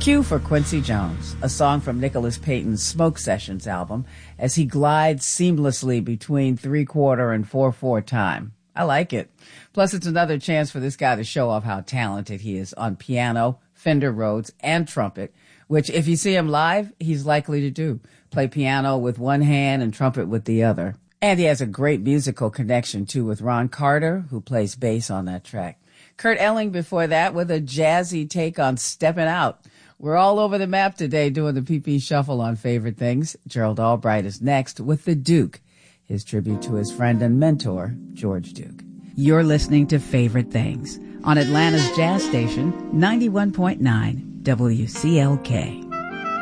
Q for Quincy Jones, a song from Nicholas Payton's Smoke Sessions album, as he glides seamlessly between 3/4 and 4/4 time. I like it. Plus, it's another chance for this guy to show off how talented he is on piano, Fender Rhodes, and trumpet, which if you see him live, he's likely to do. Play piano with one hand and trumpet with the other. And he has a great musical connection, too, with Ron Carter, who plays bass on that track. Kurt Elling before that with a jazzy take on Steppin' Out. We're all over the map today doing the PP Shuffle on Favorite Things. Gerald Albright is next with The Duke, his tribute to his friend and mentor, George Duke. You're listening to Favorite Things on Atlanta's Jazz Station, 91.9 WCLK.